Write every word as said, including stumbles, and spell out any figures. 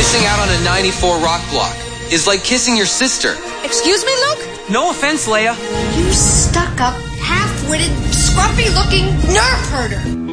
Missing out on a ninety-four rock block is like kissing your sister. Excuse me, Luke? No offense, Leia. You stuck-up, half-witted, scruffy-looking nerf herder.